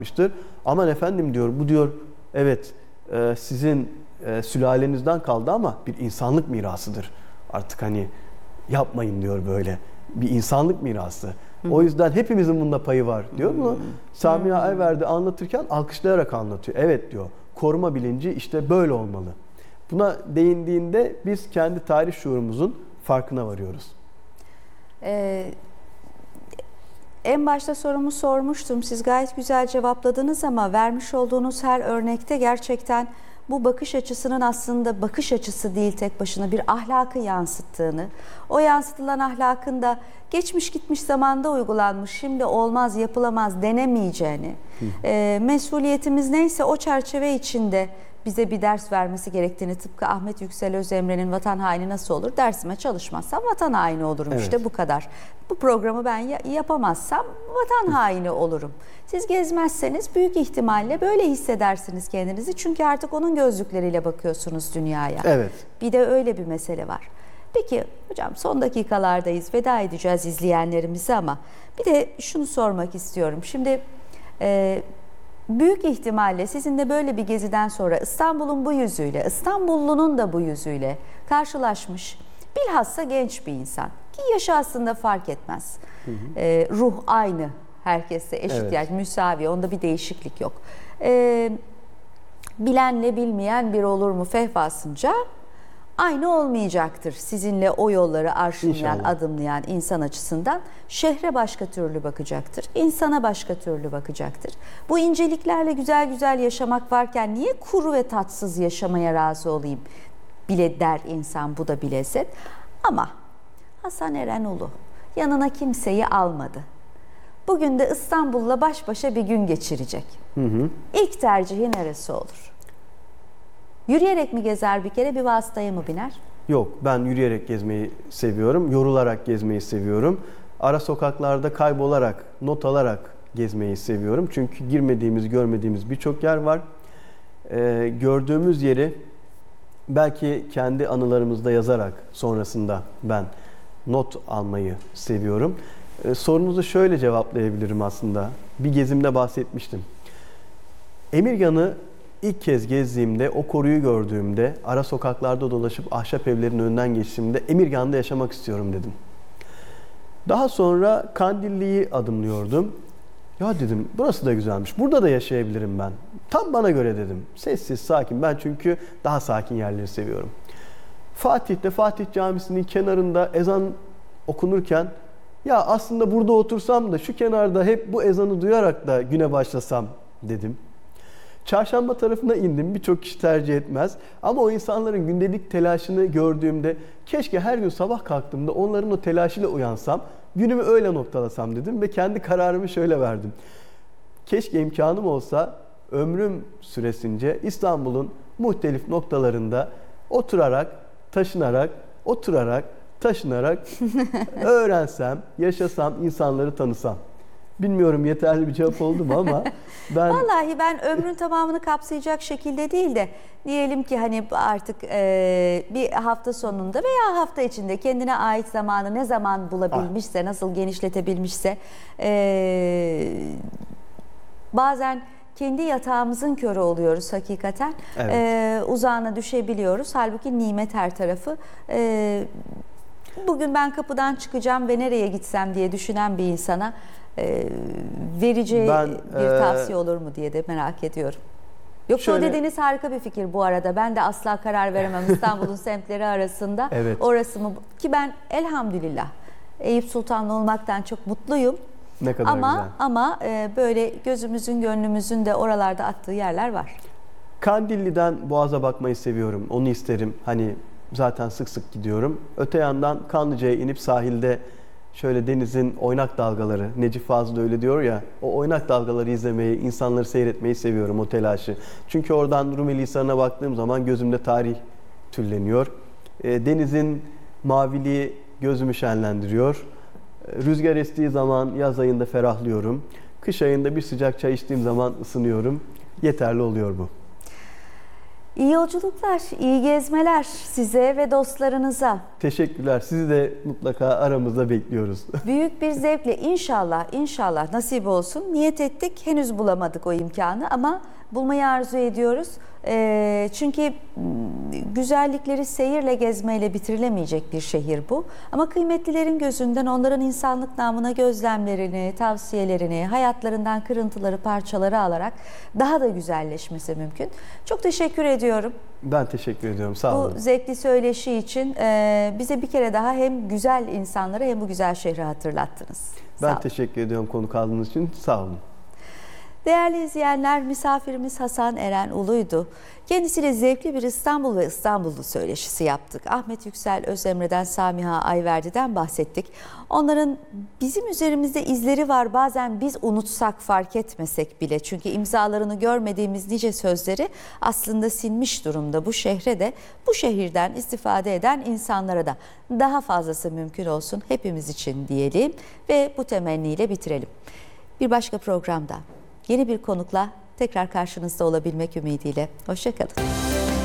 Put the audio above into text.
yapmıştır. Aman efendim diyor, bu diyor evet sizin sülalenizden kaldı ama bir insanlık mirasıdır. Artık hani yapmayın diyor böyle. Bir insanlık mirası. O yüzden hepimizin bunda payı var diyor. Bunu Sami Ayverdi anlatırken alkışlayarak anlatıyor. Evet diyor. Koruma bilinci işte böyle olmalı. Buna değindiğinde biz kendi tarih şuurumuzun farkına varıyoruz. En başta sorumu sormuştum. Siz gayet güzel cevapladınız ama vermiş olduğunuz her örnekte gerçekten bu bakış açısının aslında bakış açısı değil tek başına bir ahlakı yansıttığını, o yansıtılan ahlakın da geçmiş gitmiş zamanda uygulanmış, şimdi olmaz, yapılamaz denemeyeceğini, mesuliyetimiz neyse o çerçeve içinde bize bir ders vermesi gerektiğini, tıpkı Ahmet Yüksel Özemre'nin vatan haini nasıl olur? Dersime çalışmazsam vatan haini olurum. Evet. İşte bu kadar. Bu programı ben yapamazsam vatan haini olurum. Siz gezmezseniz büyük ihtimalle böyle hissedersiniz kendinizi. Çünkü artık onun gözlükleriyle bakıyorsunuz dünyaya. Evet. Bir de öyle bir mesele var. Peki hocam son dakikalardayız. Veda edeceğiz izleyenlerimize ama bir de şunu sormak istiyorum. Şimdi büyük ihtimalle sizin de böyle bir geziden sonra İstanbul'un bu yüzüyle, İstanbullunun da bu yüzüyle karşılaşmış, bilhassa genç bir insan ki yaşı aslında fark etmez. Ruh aynı, herkese eşit, evet. Yani müsavi, onda bir değişiklik yok. Bilenle bilmeyen bir olur mu fehvasınca aynı olmayacaktır. Sizinle o yolları arşınlayan, adımlayan insan açısından şehre başka türlü bakacaktır. İnsana başka türlü bakacaktır. Bu inceliklerle güzel güzel yaşamak varken niye kuru ve tatsız yaşamaya razı olayım bile der insan, bu da bir lezzet. Ama Hasan Erenulu yanına kimseyi almadı. Bugün de İstanbul'la baş başa bir gün geçirecek. İlk tercihi neresi olur? Yürüyerek mi gezer bir kere, bir vasıtaya mı biner? Yok, ben yürüyerek gezmeyi seviyorum, yorularak gezmeyi seviyorum. Ara sokaklarda kaybolarak, not alarak gezmeyi seviyorum. Çünkü girmediğimiz, görmediğimiz birçok yer var. Gördüğümüz yeri belki kendi anılarımızda yazarak sonrasında ben not almayı seviyorum. Sorunuzu şöyle cevaplayabilirim aslında. Bir gezimde bahsetmiştim. Emirgan'ı İlk kez gezdiğimde, o koruyu gördüğümde, ara sokaklarda dolaşıp ahşap evlerin önünden geçtiğimde Emirgan'da yaşamak istiyorum dedim. Daha sonra Kandilli'yi adımlıyordum. Ya dedim, burası da güzelmiş, burada da yaşayabilirim ben. Tam bana göre dedim. Sessiz, sakin. Ben çünkü daha sakin yerleri seviyorum. Fatih'te, Fatih Camisi'nin kenarında ezan okunurken ya aslında burada otursam da şu kenarda hep bu ezanı duyarak da güne başlasam dedim. Çarşamba tarafına indim. Birçok kişi tercih etmez. Ama o insanların gündelik telaşını gördüğümde keşke her gün sabah kalktığımda onların o telaşıyla uyansam, günümü öyle noktalasam dedim ve kendi kararımı şöyle verdim. Keşke imkanım olsa ömrüm süresince İstanbul'un muhtelif noktalarında oturarak, taşınarak öğrensem, yaşasam, insanları tanısam. Bilmiyorum yeterli bir cevap oldu mu ama ben... Vallahi ben ömrün tamamını kapsayacak şekilde değil de diyelim ki hani artık bir hafta sonunda veya hafta içinde kendine ait zamanı ne zaman bulabilmişse, nasıl genişletebilmişse bazen kendi yatağımızın körü oluyoruz hakikaten. Evet. Uzağına düşebiliyoruz. Halbuki nimet her tarafı. Bugün ben kapıdan çıkacağım ve nereye gitsem diye düşünen bir insana vereceği bir tavsiye olur mu diye de merak ediyorum. Yoksa o dediğiniz harika bir fikir bu arada. Ben de asla karar veremem İstanbul'un semtleri arasında. Evet. Orası mı? Ki ben elhamdülillah Eyüp Sultanlı olmaktan çok mutluyum. Ne kadar güzel. Ama böyle gözümüzün, gönlümüzün de oralarda attığı yerler var. Kandilli'den Boğaz'a bakmayı seviyorum. Onu isterim. Hani zaten sık sık gidiyorum. Öte yandan Kanlıca'ya inip sahilde şöyle denizin oynak dalgaları, Necip Fazıl öyle diyor ya, o oynak dalgaları izlemeyi, insanları seyretmeyi seviyorum, o telaşı. Çünkü oradan Rumeli Hisarı'na baktığım zaman gözümde tarih tülleniyor. Denizin maviliği gözümü şenlendiriyor. Rüzgar estiği zaman yaz ayında ferahlıyorum. Kış ayında bir sıcak çay içtiğim zaman ısınıyorum. Yeterli oluyor bu. İyi yolculuklar, iyi gezmeler size ve dostlarınıza. Teşekkürler. Sizi de mutlaka aramızda bekliyoruz. Büyük bir zevkle inşallah nasip olsun. Niyet ettik, henüz bulamadık o imkanı ama bulmayı arzu ediyoruz. Çünkü güzellikleri seyirle, gezmeyle bitirilemeyecek bir şehir bu. Ama kıymetlilerin gözünden onların insanlık namına gözlemlerini, tavsiyelerini, hayatlarından kırıntıları, parçaları alarak daha da güzelleşmesi mümkün. Çok teşekkür ediyorum. Ben teşekkür ediyorum. Sağ olun. Bu zevkli söyleşi için bize bir kere daha hem güzel insanları hem bu güzel şehri hatırlattınız. Ben teşekkür ediyorum konuk aldığınız için. Sağ olun. Değerli izleyenler, misafirimiz Hasan Eren Ulu'ydu. Kendisiyle zevkli bir İstanbul ve İstanbullu söyleşisi yaptık. Ahmet Yüksel Özemre'den, Samiha Ayverdi'den bahsettik. Onların bizim üzerimizde izleri var. Bazen biz unutsak, fark etmesek bile. Çünkü imzalarını görmediğimiz nice sözleri aslında sinmiş durumda bu şehre de, bu şehirden istifade eden insanlara da. Daha fazlası mümkün olsun hepimiz için diyelim ve bu temenniyle bitirelim. Bir başka programda yeni bir konukla tekrar karşınızda olabilmek ümidiyle. Hoşça kalın.